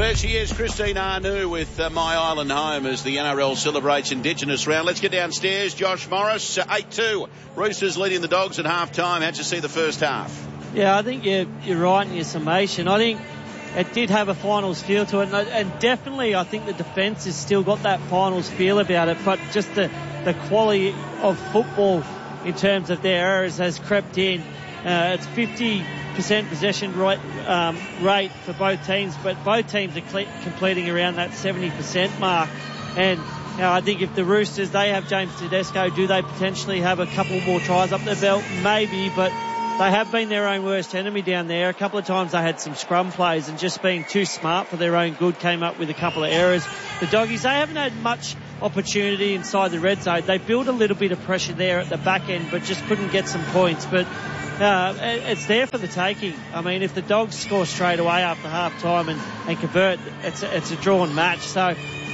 There she is, Christine Anu with My Island Home as the NRL celebrates Indigenous round. Let's get downstairs. Josh Morris, 8-2. Roosters leading the Dogs at half-time. How'd you see the first half? Yeah, I think you're right in your summation. I think it did have a finals feel to it, and definitely I think the defence has still got that finals feel about it, but just the quality of football in terms of their errors has crept in. It's 50% possession rate for both teams, but both teams are completing around that 70% mark. And I think if the Roosters, they have James Tedesco, do they potentially have a couple more tries up their belt? Maybe, but they have been their own worst enemy down there. A couple of times they had some scrum plays and just being too smart for their own good came up with a couple of errors. The Doggies, they haven't had much opportunity inside the red zone. They built a little bit of pressure there at the back end, but just couldn't get some points. But it's there for the taking. I mean, if the Dogs score straight away after half time and convert, it's a drawn match. So,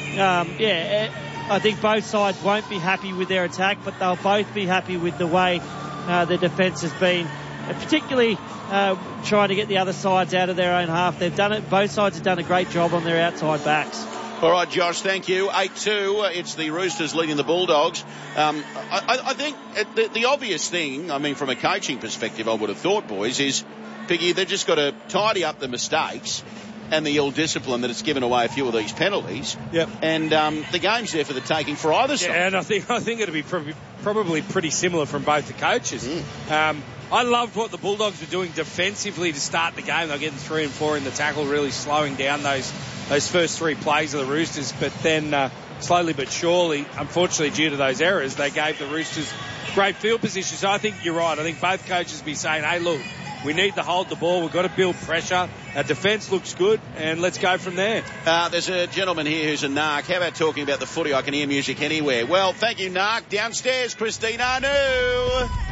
I think both sides won't be happy with their attack, but they'll both be happy with the way the defence has been, particularly trying to get the other sides out of their own half. They've done it. Both sides have done a great job on their outside backs. All right, Josh, thank you. 8-2, it's the Roosters leading the Bulldogs. I think the obvious thing, I mean, from a coaching perspective, I would have thought, boys, is, Piggy, they've just got to tidy up the mistakes and the ill-discipline that has given away a few of these penalties. Yep. And the game's there for the taking for either side. Yeah, and I think it'll be probably pretty similar from both the coaches. I loved what the Bulldogs were doing defensively to start the game. They're getting 3 and 4 in the tackle, really slowing down those first 3 plays of the Roosters. But then slowly but surely, unfortunately due to those errors, they gave the Roosters great field position. So I think you're right. I think both coaches will be saying, hey, look, we need to hold the ball. We've got to build pressure. Our defence looks good, and let's go from there. There's a gentleman here who's a narc. How about talking about the footy? I can hear music anywhere. Well, thank you, narc. Downstairs, Christine Anu.